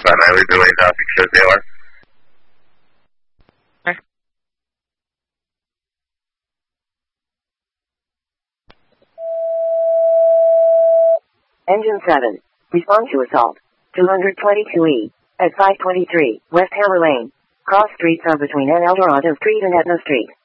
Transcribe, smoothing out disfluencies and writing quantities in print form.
primarily delayed now because they are. Engine 7. Respond to assault. 222E. At 523 West Hammer Lane. Cross streets are between N. Eldorado Street and Etna Street.